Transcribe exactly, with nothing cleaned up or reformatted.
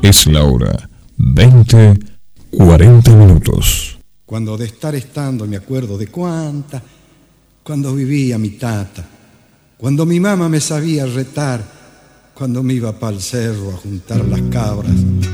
Es la hora veinte cuarenta minutos. Cuando de estar estando me acuerdo de cuánta, cuando vivía mi tata, cuando mi mamá me sabía retar, cuando me iba pa'l cerro a juntar las cabras,